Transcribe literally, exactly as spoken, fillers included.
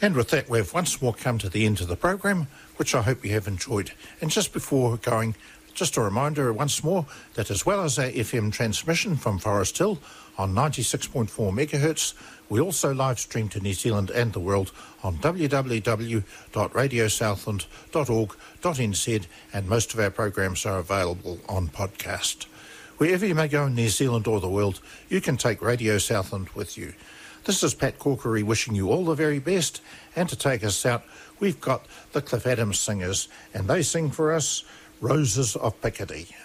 And with that, we've once more come to the end of the program, which I hope you have enjoyed. And just before going, just a reminder once more that as well as our F M transmission from Forest Hill on ninety-six point four megahertz, we also live stream to New Zealand and the world on w w w dot radio southland dot org dot n z, and most of our programs are available on podcast. Wherever you may go in New Zealand or the world, you can take Radio Southland with you. This is Pat Corkery wishing you all the very best, and to take us out, we've got the Cliff Adams Singers, and they sing for us Roses of Picardy.